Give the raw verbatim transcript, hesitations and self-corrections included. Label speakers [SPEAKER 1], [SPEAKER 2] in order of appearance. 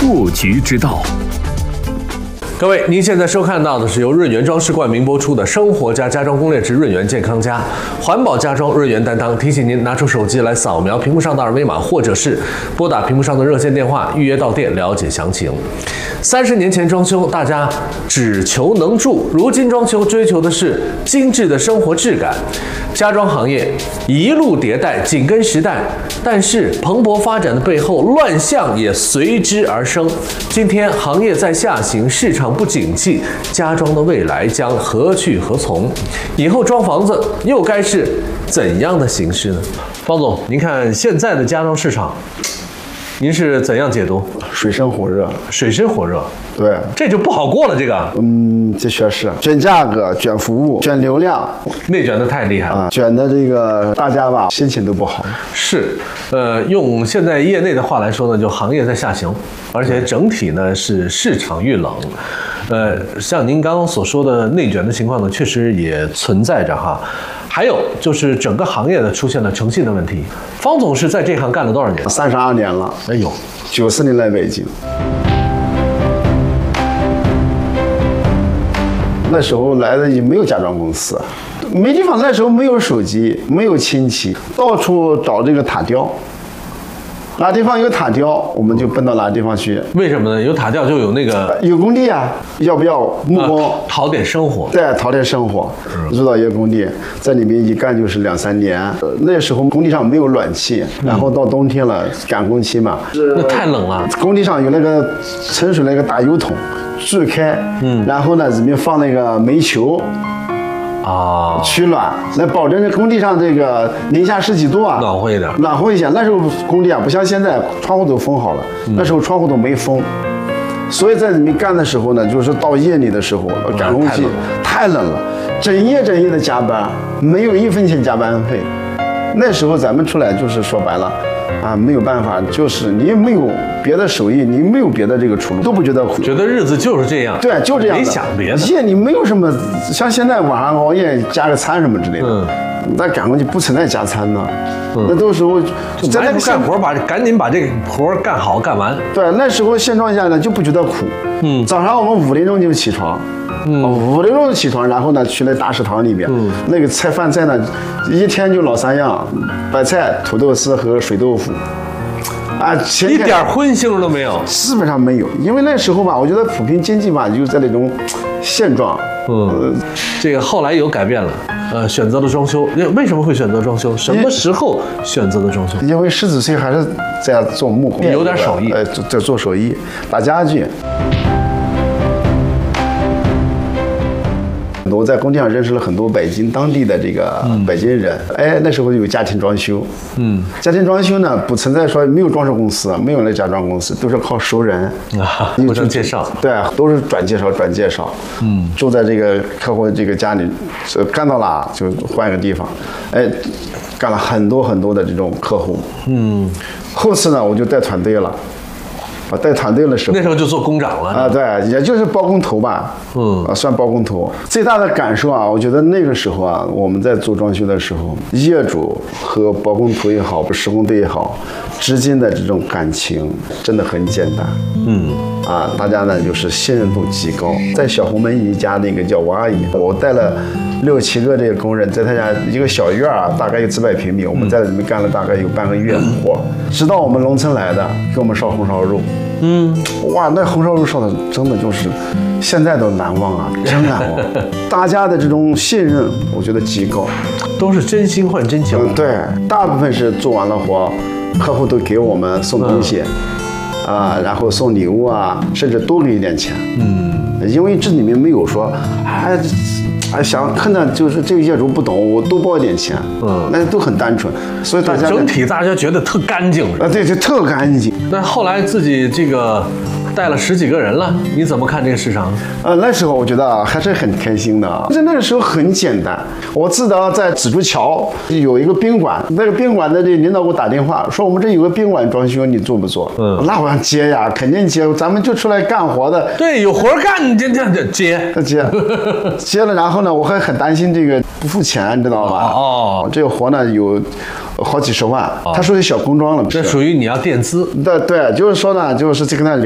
[SPEAKER 1] 破局之道。各位，您现在收看到的是由润源装饰冠名播出的《生活家家装攻略之润源健康家》，环保家装润源担当。提醒您拿出手机来扫描屏幕上的二维码，或者是拨打屏幕上的热线电话预约到店了解详情。三十年前装修，大家只求能住，如今装修追求的是精致的生活质感。家装行业一路迭代，紧跟时代，但是蓬勃发展的背后，乱象也随之而生。今天行业在下行，市场不景气，家装的未来将何去何从？以后装房子又该是怎样的形式呢？方总，您看现在的家装市场，您是怎样解读？
[SPEAKER 2] 水深火热，
[SPEAKER 1] 水深火热，
[SPEAKER 2] 对，
[SPEAKER 1] 这就不好过了。这个，
[SPEAKER 2] 嗯，的确是卷价格、卷服务、卷流量，
[SPEAKER 1] 内卷的太厉害了，
[SPEAKER 2] 啊，卷的这个大家吧，心情都不好。
[SPEAKER 1] 是，呃，用现在业内的话来说呢，就行业在下行，而且整体呢是市场遇冷。呃，像您刚刚所说的内卷的情况呢，确实也存在着哈。还有就是整个行业呢出现了诚信的问题。方总是在这行干了多少年？
[SPEAKER 2] 三十二年了。
[SPEAKER 1] 哎呦，
[SPEAKER 2] 九四年来北京，那时候来的也没有家装公司，没地方。那时候没有手机，没有亲戚，到处找这个塔吊。哪地方有塔吊，我们就奔到哪地方去。
[SPEAKER 1] 为什么呢？有塔吊就有那个
[SPEAKER 2] 有工地啊，要不要木工？
[SPEAKER 1] 啊、讨点生活。
[SPEAKER 2] 对，讨点生活。入到一个工地，在里面一干就是两三年。呃、那时候工地上没有暖气，然后到冬天了，赶工期嘛，
[SPEAKER 1] 那太冷了。
[SPEAKER 2] 工地上有那个盛水那个大油桶，锯开，嗯，然后呢里面放那个煤球。
[SPEAKER 1] 啊，
[SPEAKER 2] 取暖，来保证这工地上这个零下十几度啊，
[SPEAKER 1] 暖和一点，
[SPEAKER 2] 暖和一些。那时候工地啊，不像现在窗户都封好了，嗯、那时候窗户都没封，所以在里面干的时候呢，就是到夜里的时候，赶工期太冷了，整夜整夜的加班，没有一分钱加班费。那时候咱们出来就是说白了。啊，没有办法，就是你没有别的手艺，你没有别的这个出路，都不觉得苦，
[SPEAKER 1] 觉得日子就是这样，
[SPEAKER 2] 对，就这样，
[SPEAKER 1] 没想别的。
[SPEAKER 2] 夜你没有什么，像现在晚上熬夜加个餐什么之类的，嗯，那赶工就不存在加餐呢，嗯、那到时候
[SPEAKER 1] 在那干活把赶紧把这个活干好干完。
[SPEAKER 2] 对，那时候现状下呢就不觉得苦，嗯，早上我们五点钟就起床。嗯，五点钟起床，然后呢去那大食堂里面，嗯，那个菜饭菜呢，一天就老三样，白菜、土豆丝和水豆腐，啊，
[SPEAKER 1] 一点荤腥都没有，
[SPEAKER 2] 基本上没有。因为那时候吧，我觉得普遍经济吧就在那种现状，
[SPEAKER 1] 嗯，呃、这个后来有改变了，呃，选择了装修。为什么会选择装修？什么时候选择的装修？
[SPEAKER 2] 因为十几岁还是在做木工，
[SPEAKER 1] 有点手艺，
[SPEAKER 2] 呃，在做手艺，打家具。我在工地上认识了很多北京当地的这个北京人，嗯、哎，那时候有家庭装修，嗯，家庭装修呢不存在说没有装饰公司，没有那家装公司，都是靠熟人
[SPEAKER 1] 啊，互相介绍，
[SPEAKER 2] 对，都是转介绍转介绍，嗯，住在这个客户这个家里，干到哪就换一个地方，哎，干了很多很多的这种客户，嗯，后次呢我就带团队了。啊，带团队的时候，
[SPEAKER 1] 那时候就做工长了
[SPEAKER 2] 啊，对，也就是包工头吧，嗯，啊，算包工头。最大的感受啊，我觉得那个时候啊，我们在做装修的时候，业主和包工头也好，施工队也好，之间的这种感情真的很简单，嗯，啊，大家呢就是信任度极高。在小红门一家那个叫王阿姨，我带了六七个这个工人，在他家一个小院啊，大概有几百平米，我们在里面干了大概有半个月活，直到我们农村来的，给我们烧红烧肉。嗯，哇，那红烧肉烧的真的就是现在都难忘啊，真难忘。大家的这种信任，我觉得极高，
[SPEAKER 1] 都是真心换真情。
[SPEAKER 2] 嗯，对，大部分是做完了活，客户都给我们送东西，嗯、啊，然后送礼物啊，甚至多给一点钱。嗯，因为这里面没有说，哎。哎，想看到就是这个业主不懂，我多包一点钱，嗯，那都很单纯，所以大家
[SPEAKER 1] 整体大家觉得特干净
[SPEAKER 2] 啊，对，就特干净。
[SPEAKER 1] 那后来自己这个带了十几个人了，你怎么看这个市场？
[SPEAKER 2] 呃，那时候我觉得还是很开心的，在那个时候很简单。我记得在紫竹桥有一个宾馆，那个宾馆的这领导给我打电话说，我们这有个宾馆装修，你做不做？嗯，那我想接呀，肯定接，咱们就出来干活的。
[SPEAKER 1] 对，有活干，你这这这接
[SPEAKER 2] 接接了，然后呢，我还很担心这个不付钱，你知道吧？哦，这个活呢有好几十万，他说是小工装了，
[SPEAKER 1] 这属于你要垫资。
[SPEAKER 2] 对对，就是说呢，就是这跟他聊。